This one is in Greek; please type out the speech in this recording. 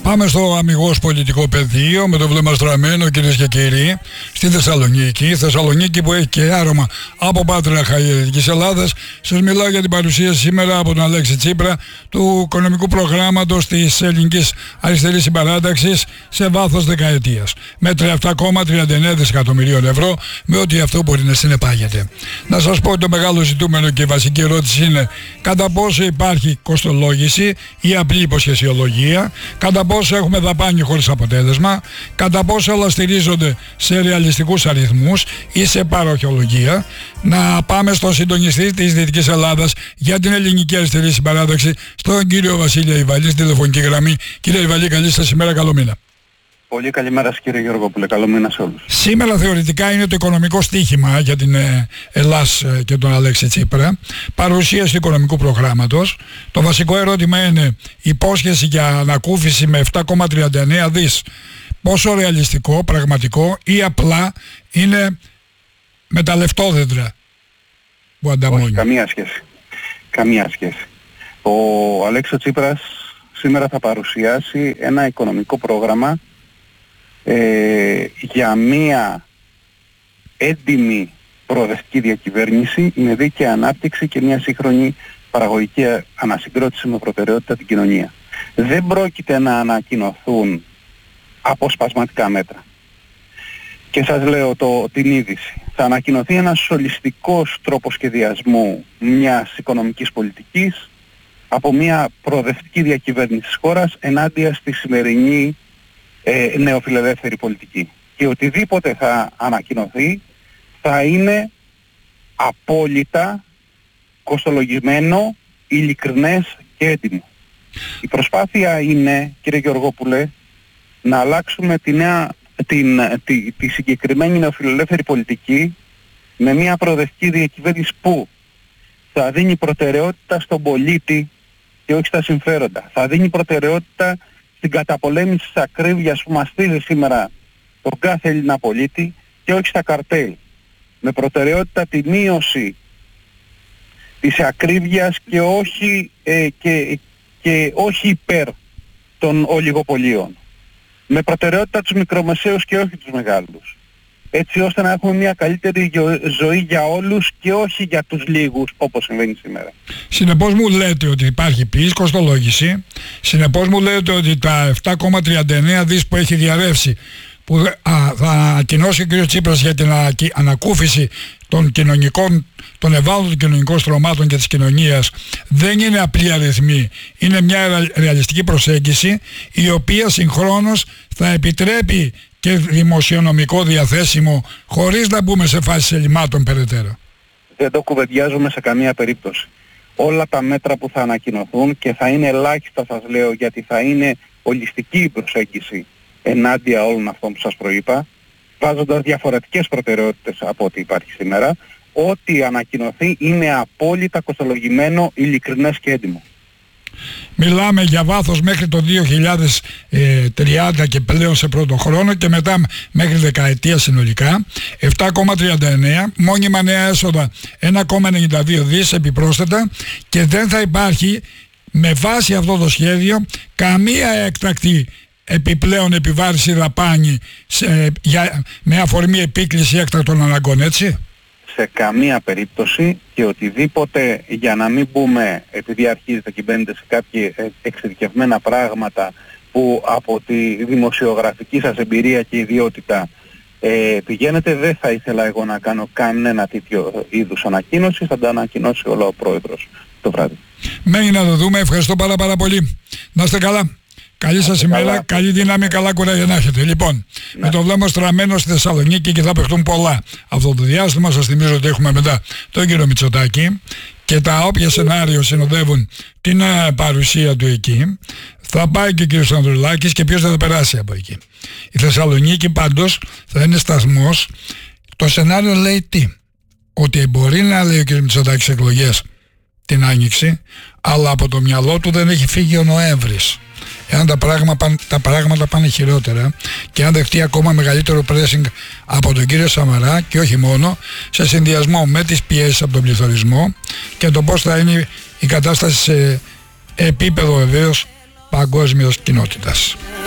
Πάμε στο αμιγώς πολιτικό πεδίο με το βλέμμα στραμμένο, κυρίες και κύριοι, στη Θεσσαλονίκη. Θεσσαλονίκη που έχει και άρωμα από Πάτρα Χαϊδικής Ελλάδας. Σας μιλάω για την παρουσίαση σήμερα από τον Αλέξη Τσίπρα του οικονομικού προγράμματος της Ελληνικής Αριστερής Συμπαράταξης σε βάθος δεκαετίας. Με 37,39 δισεκατομμυρίων ευρώ, με ό,τι αυτό μπορεί να συνεπάγεται. Να σας πω ότι το μεγάλο ζητούμενο και η βασική ερώτηση είναι κατά πόσο υπάρχει κοστολόγηση ή απλή υποσχεσιολογία, κατά πόσο έχουμε δαπάνη χωρίς αποτέλεσμα, κατά πόσο όλα στηρίζονται σε ρεαλιστικούς αριθμούς ή σε παροχιολογία. Να πάμε στον συντονιστή της Δυτικής Ελλάδας για την Ελληνική Αριστερή Συμπαράταξη, στον κύριο Βασίλη Αϊβαλή, στη τηλεφωνική γραμμή. Κύριε Αϊβαλή, καλή σας ημέρα, καλό μήνα. Πολύ καλημέρα σας κύριε Γιώργοπουλε, καλό μήνα σε όλους. Σήμερα θεωρητικά είναι το οικονομικό στοίχημα για την Ελλάς και τον Αλέξη Τσίπρα. Παρουσίαση του οικονομικού προγράμματος. Το βασικό ερώτημα είναι υπόσχεση για ανακούφιση με 7,39 δις. Πόσο ρεαλιστικό, πραγματικό ή απλά είναι με τα λεφτόδεντρα που ανταμώνει? Όχι, καμία σχέση. Καμία σχέση. Ο Αλέξης Τσίπρας σήμερα θα παρουσιάσει ένα οικονομικό πρόγραμμα για μία έντιμη προοδευτική διακυβέρνηση με δίκαια ανάπτυξη και μια σύγχρονη παραγωγική ανασυγκρότηση με προτεραιότητα την κοινωνία. Δεν πρόκειται να ανακοινωθούν αποσπασματικά μέτρα. Και σας λέω την είδηση. Θα ανακοινωθεί ένας ολιστικός τρόπος σχεδιασμού μιας οικονομικής πολιτικής από μια προοδευτική διακυβέρνηση της χώρας ενάντια στη σημερινή νεοφιλελεύθερη πολιτική. Και οτιδήποτε θα ανακοινωθεί θα είναι απόλυτα κοστολογισμένο, ειλικρινές και έτοιμο. Η προσπάθεια είναι, κύριε Γεωργόπουλε, να αλλάξουμε τη συγκεκριμένη νεοφιλελεύθερη πολιτική με μια προοδευτική διακυβέρνηση που θα δίνει προτεραιότητα στον πολίτη και όχι στα συμφέροντα. Θα δίνει προτεραιότητα στην καταπολέμηση της ακρίβειας που μαστίζει σήμερα τον κάθε Έλληνα πολίτη και όχι στα καρτέλ. Με προτεραιότητα τη μείωση της ακρίβειας και όχι υπέρ των ολιγοπολίων. Με προτεραιότητα τους μικρομεσαίους και όχι τους μεγάλους. Έτσι ώστε να έχουμε μια καλύτερη ζωή για όλους και όχι για τους λίγους όπως συμβαίνει σήμερα. Συνεπώς μου λέτε ότι υπάρχει πλήρης κοστολόγηση. Συνεπώς μου λέτε ότι τα 7,39 δις που έχει διαρρεύσει, που θα ανακοινώσει ο κ. Τσίπρας για την ανακούφιση των ευάλωτων κοινωνικών στρωμάτων και της κοινωνίας, δεν είναι απλή αριθμή. Είναι μια ρεαλιστική προσέγγιση η οποία συγχρόνως θα επιτρέπει και δημοσιονομικό διαθέσιμο χωρίς να μπούμε σε φάση ελλημάτων περαιτέρω. Δεν το κουβεντιάζουμε σε καμία περίπτωση. Όλα τα μέτρα που θα ανακοινωθούν, και θα είναι ελάχιστα σας λέω, γιατί θα είναι ολιστική η προσέγγιση ενάντια όλων αυτών που σας προείπα, βάζοντας διαφορετικές προτεραιότητες από ό,τι υπάρχει σήμερα, ό,τι ανακοινωθεί είναι απόλυτα κοστολογημένο, ειλικρινές και έντιμο. Μιλάμε για βάθος μέχρι το 2030 και πλέον σε πρώτο χρόνο και μετά μέχρι δεκαετία συνολικά. 7,39, μόνιμα νέα έσοδα 1,92 δις επιπρόσθετα, και δεν θα υπάρχει με βάση αυτό το σχέδιο καμία έκτακτη επιπλέον επιβάρηση δαπάνη με αφορμή επίκληση έκτακτων αναγκών, έτσι? Σε καμία περίπτωση, και οτιδήποτε, για να μην μπούμε, επειδή αρχίζετε και μπαίνετε σε κάποια εξειδικευμένα πράγματα που από τη δημοσιογραφική σας εμπειρία και ιδιότητα πηγαίνετε, δεν θα ήθελα εγώ να κάνω κανένα τέτοιο είδους ανακοίνωση. Θα τα ανακοινώσει όλο ο Πρόεδρος το βράδυ. Μένει να το δούμε. Ευχαριστώ πάρα πολύ. Να είστε καλά. Καλή σας ημέρα, καλή δύναμη, καλά κουράγια να έχετε. Λοιπόν, με το βλέμμα στραμμένο στη Θεσσαλονίκη, και θα παιχτούν πολλά αυτό το διάστημα. Σας θυμίζω ότι έχουμε μετά τον κύριο Μητσοτάκη και τα όποια σενάριο συνοδεύουν την παρουσία του εκεί. Θα πάει και ο κύριος Ανδρουλάκης, και ποιος θα περάσει από εκεί. Η Θεσσαλονίκη πάντως θα είναι σταθμός. Το σενάριο λέει τι? Ότι μπορεί να λέει ο κύριος Μητσοτάκης εκλογές την Άνοιξη, αλλά από το μυαλό του δεν έχει φύγει ο Νοέμβρης. Εάν τα πράγματα πάνε χειρότερα και αν δεχτεί ακόμα μεγαλύτερο pressing από τον κύριο Σαμαρά, και όχι μόνο, σε συνδυασμό με τις πιέσεις από τον πληθωρισμό και το πώς θα είναι η κατάσταση σε επίπεδο βεβαίως παγκόσμιας κοινότητας.